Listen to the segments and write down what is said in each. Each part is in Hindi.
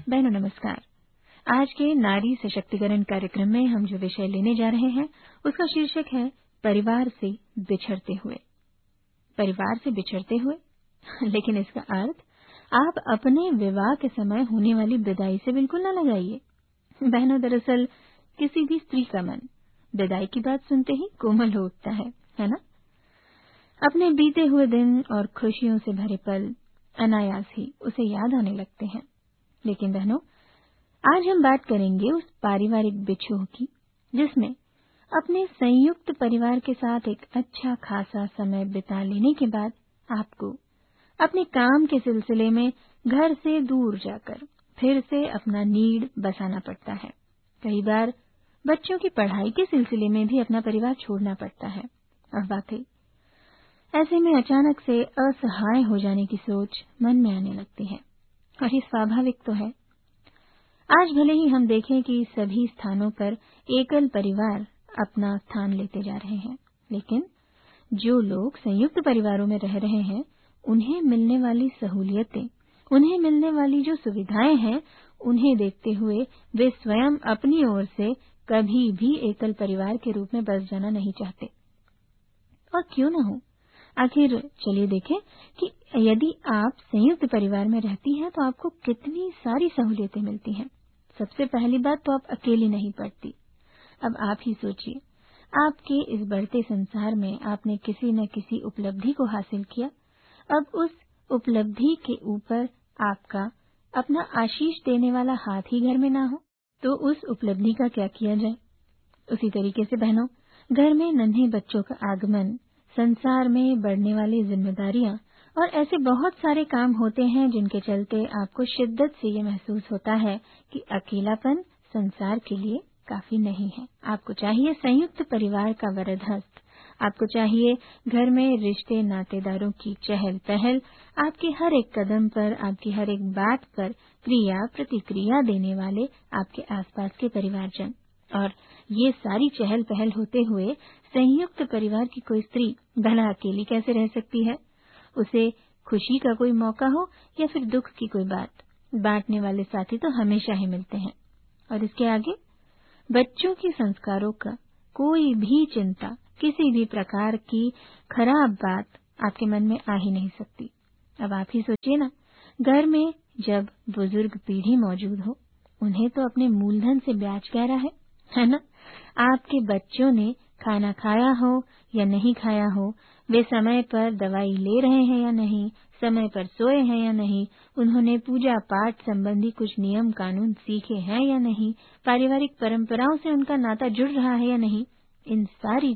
बहनों नमस्कार। आज के नारी सशक्तिकरण कार्यक्रम में हम जो विषय लेने जा रहे हैं उसका शीर्षक है परिवार से बिछड़ते हुए। परिवार से बिछड़ते हुए लेकिन इसका अर्थ आप अपने विवाह के समय होने वाली विदाई से बिल्कुल न लगाइए। बहनों, दरअसल किसी भी स्त्री का मन विदाई की बात सुनते ही कोमल हो उठता है ना? अपने बीते हुए दिन और खुशियों से भरे पल अनायास ही उसे याद आने लगते हैं। लेकिन बहनों, आज हम बात करेंगे उस पारिवारिक बिछोह की जिसमें अपने संयुक्त परिवार के साथ एक अच्छा खासा समय बिता लेने के बाद आपको अपने काम के सिलसिले में घर से दूर जाकर फिर से अपना नीड़ बसाना पड़ता है। कई बार बच्चों की पढ़ाई के सिलसिले में भी अपना परिवार छोड़ना पड़ता है। और वाकई ऐसे में अचानक से असहाय हो जाने की सोच मन में आने लगती है और ये स्वाभाविक तो है। आज भले ही हम देखें कि सभी स्थानों पर एकल परिवार अपना स्थान लेते जा रहे हैं, लेकिन जो लोग संयुक्त परिवारों में रह रहे हैं उन्हें मिलने वाली सहूलियतें, उन्हें मिलने वाली जो सुविधाएं हैं, उन्हें देखते हुए वे स्वयं अपनी ओर से कभी भी एकल परिवार के रूप में बस जाना नहीं चाहते। और क्यों न हो, आखिर चलिए देखें कि यदि आप संयुक्त परिवार में रहती हैं तो आपको कितनी सारी सहूलियतें मिलती हैं। सबसे पहली बात तो आप अकेली नहीं पड़ती। अब आप ही सोचिए, आपके इस बढ़ते संसार में आपने किसी न किसी उपलब्धि को हासिल किया। अब उस उपलब्धि के ऊपर आपका अपना आशीष देने वाला हाथ ही घर में ना हो तो उस उपलब्धि का क्या किया जाए। उसी तरीके से बहनों, घर में नन्हे बच्चों का आगमन, संसार में बढ़ने वाली जिम्मेदारियां और ऐसे बहुत सारे काम होते हैं जिनके चलते आपको शिद्दत से ये महसूस होता है कि अकेलापन संसार के लिए काफी नहीं है। आपको चाहिए संयुक्त परिवार का वरद हस्त, आपको चाहिए घर में रिश्ते नातेदारों की चहल पहल, आपके हर एक कदम पर, आपकी हर एक बात पर क्रिया प्रतिक्रिया देने वाले आपके आसपास के परिवारजन। और ये सारी चहल पहल होते हुए संयुक्त परिवार की कोई स्त्री भला अकेली कैसे रह सकती है? उसे खुशी का कोई मौका हो या फिर दुख की कोई बात, बांटने वाले साथी तो हमेशा ही मिलते हैं। और इसके आगे बच्चों के संस्कारों का कोई भी चिंता, किसी भी प्रकार की खराब बात आपके मन में आ ही नहीं सकती। अब आप ही सोचिए ना, घर में जब बुजुर्ग पीढ़ी मौजूद हो, उन्हें तो अपने मूलधन से ब्याज गहरा है ना? आपके बच्चों ने खाना खाया हो या नहीं खाया हो, वे समय पर दवाई ले रहे हैं या नहीं, समय पर सोए हैं या नहीं, उन्होंने पूजा पाठ संबंधी कुछ नियम कानून सीखे हैं या नहीं, पारिवारिक परंपराओं से उनका नाता जुड़ रहा है या नहीं, इन सारी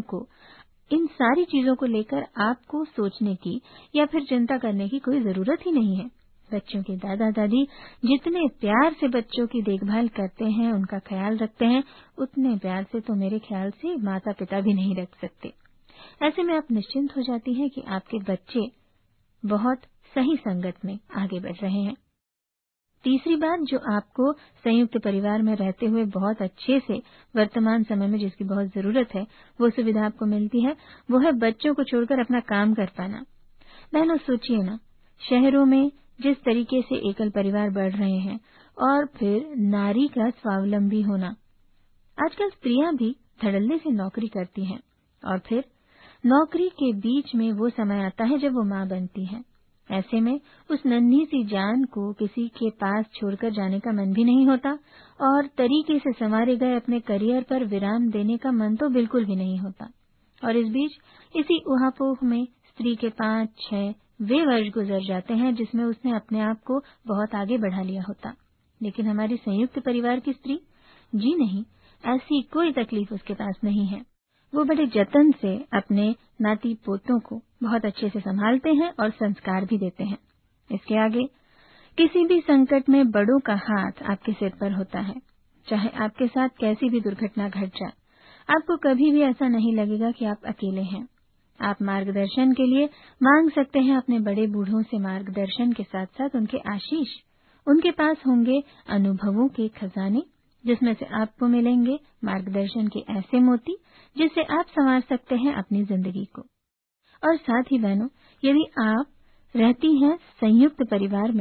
चीजों को लेकर आपको सोचने की या फिर चिंता करने की कोई जरूरत ही नहीं है। बच्चों के दादा दादी जितने प्यार से बच्चों की देखभाल करते हैं, उनका ख्याल रखते हैं, उतने प्यार से तो मेरे ख्याल से माता पिता भी नहीं रख सकते। ऐसे में आप निश्चिंत हो जाती हैं कि आपके बच्चे बहुत सही संगत में आगे बढ़ रहे हैं। तीसरी बात जो आपको संयुक्त परिवार में रहते हुए बहुत अच्छे से वर्तमान समय में जिसकी बहुत जरूरत है, वो सुविधा आपको मिलती है, वो है बच्चों को छोड़कर अपना काम कर पाना। बहनों, सोचिए ना, शहरों में जिस तरीके से एकल परिवार बढ़ रहे हैं और फिर नारी का स्वावलंबी होना, आजकल स्त्रियां भी धड़ल्ले से नौकरी करती हैं और फिर नौकरी के बीच में वो समय आता है जब वो मां बनती हैं। ऐसे में उस नन्ही सी जान को किसी के पास छोड़कर जाने का मन भी नहीं होता और तरीके से संवारे गए अपने करियर पर विराम देने का मन तो बिल्कुल भी नहीं होता। और इस बीच इसी उहापोह में स्त्री के 5-6 वे वर्ष गुजर जाते हैं जिसमें उसने अपने आप को बहुत आगे बढ़ा लिया होता। लेकिन हमारी संयुक्त परिवार की स्त्री, जी नहीं, ऐसी कोई तकलीफ उसके पास नहीं है। वो बड़े जतन से अपने नाती पोतों को बहुत अच्छे से संभालते हैं और संस्कार भी देते हैं। इसके आगे किसी भी संकट में बड़ों का हाथ आपके सिर पर होता है। चाहे आपके साथ कैसी भी दुर्घटना घट जाए, आपको कभी भी ऐसा नहीं लगेगा कि आप अकेले हैं। आप मार्गदर्शन के लिए मांग सकते हैं अपने बड़े बूढ़ों से मार्गदर्शन के साथ साथ उनके आशीष। उनके पास होंगे अनुभवों के खजाने जिसमें से आपको मिलेंगे मार्गदर्शन के ऐसे मोती जिससे आप संवार सकते हैं अपनी जिंदगी को। और साथ ही बहनों, यदि आप रहती हैं संयुक्त परिवार में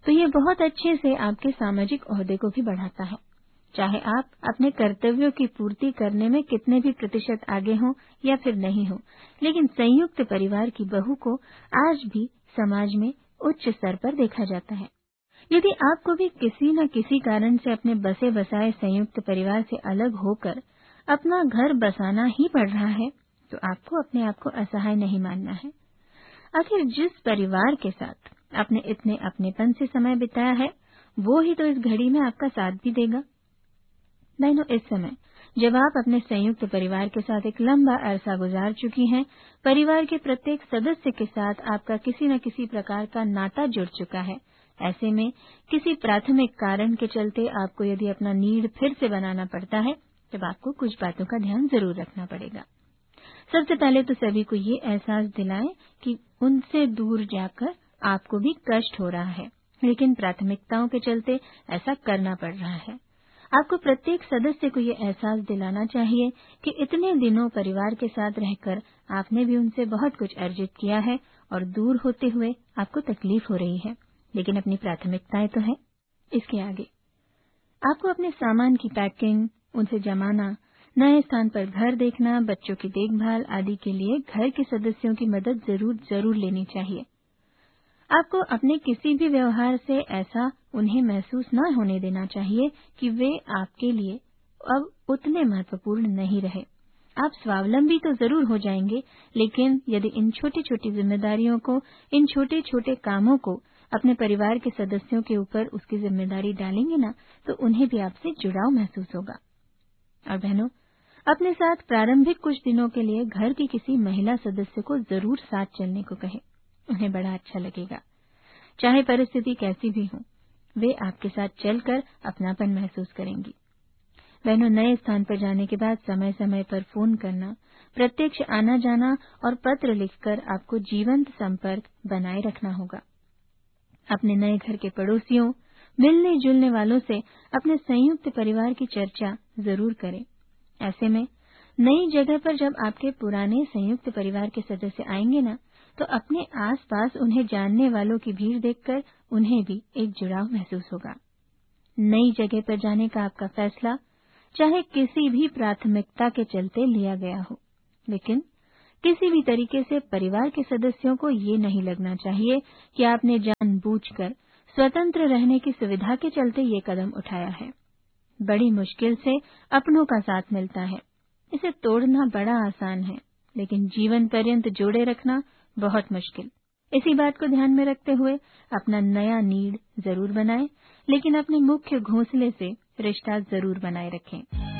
तो ये बहुत अच्छे से आपके सामाजिक ओहदे को भी बढ़ाता है। चाहे आप अपने कर्तव्यों की पूर्ति करने में कितने भी प्रतिशत आगे हों या फिर नहीं हो, लेकिन संयुक्त परिवार की बहू को आज भी समाज में उच्च स्तर पर देखा जाता है। यदि आपको भी किसी न किसी कारण से अपने बसे बसाए संयुक्त परिवार से अलग होकर अपना घर बसाना ही पड़ रहा है, तो आपको अपने आप को असहाय नहीं मानना है। आखिर जिस परिवार के साथ आपने इतने अपनेपन से समय बिताया है, वो ही तो इस घड़ी में आपका साथ भी देगा। बहनों, इस समय जब आप अपने संयुक्त परिवार के साथ एक लंबा अरसा गुजार चुकी हैं, परिवार के प्रत्येक सदस्य के साथ आपका किसी न किसी प्रकार का नाता जुड़ चुका है, ऐसे में किसी प्राथमिक कारण के चलते आपको यदि अपना नीड़ फिर से बनाना पड़ता है, तब आपको कुछ बातों का ध्यान जरूर रखना पड़ेगा। सबसे पहले तो सभी को ये एहसास दिलाएं कि उनसे दूर जाकर आपको भी कष्ट हो रहा है, लेकिन प्राथमिकताओं के चलते ऐसा करना पड़ रहा है। आपको प्रत्येक सदस्य को ये एहसास दिलाना चाहिए कि इतने दिनों परिवार के साथ रहकर आपने भी उनसे बहुत कुछ अर्जित किया है और दूर होते हुए आपको तकलीफ हो रही है, लेकिन अपनी प्राथमिकताएं तो है। इसके आगे आपको अपने सामान की पैकिंग, उनसे जमाना, नए स्थान पर घर देखना, बच्चों की देखभाल आदि के लिए घर के सदस्यों की मदद जरूर लेनी चाहिए। आपको अपने किसी भी व्यवहार से ऐसा उन्हें महसूस न होने देना चाहिए कि वे आपके लिए अब उतने महत्वपूर्ण नहीं रहे। आप स्वावलंबी तो जरूर हो जाएंगे, लेकिन यदि इन छोटी छोटी जिम्मेदारियों को, इन छोटे छोटे कामों को अपने परिवार के सदस्यों के ऊपर उसकी जिम्मेदारी डालेंगे ना, तो उन्हें भी आपसे जुड़ाव महसूस होगा। और बहनों, अपने साथ प्रारंभिक कुछ दिनों के लिए घर की किसी महिला सदस्य को जरूर साथ चलने को कहें। उन्हें बड़ा अच्छा लगेगा। चाहे परिस्थिति कैसी भी हो, वे आपके साथ चलकर अपनापन महसूस करेंगी। बहनों, नए स्थान पर जाने के बाद समय समय पर फोन करना, प्रत्यक्ष आना जाना और पत्र लिखकर आपको जीवंत संपर्क बनाए रखना होगा। अपने नए घर के पड़ोसियों, मिलने जुलने वालों से अपने संयुक्त परिवार की चर्चा जरूर करें। ऐसे में नई जगह पर जब आपके पुराने संयुक्त परिवार के सदस्य आएंगे ना, तो अपने आसपास उन्हें जानने वालों की भीड़ देखकर उन्हें भी एक जुड़ाव महसूस होगा। नई जगह पर जाने का आपका फैसला चाहे किसी भी प्राथमिकता के चलते लिया गया हो, लेकिन किसी भी तरीके से परिवार के सदस्यों को ये नहीं लगना चाहिए कि आपने जानबूझकर स्वतंत्र रहने की सुविधा के चलते ये कदम उठाया है। बड़ी मुश्किल से अपनों का साथ मिलता है, इसे तोड़ना बड़ा आसान है, लेकिन जीवन पर्यंत जोड़े रखना बहुत मुश्किल। इसी बात को ध्यान में रखते हुए अपना नया नीड़ जरूर बनाएं, लेकिन अपने मुख्य घोंसले से रिश्ता जरूर बनाए रखें।